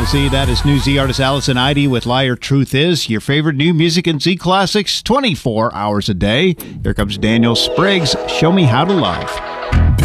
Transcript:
Z. That is new Z artist Allison Idey with Liar Truth Is. Your favorite new music and Z classics 24 hours a day. Here comes Daniel Spriggs, Show Me How to Love.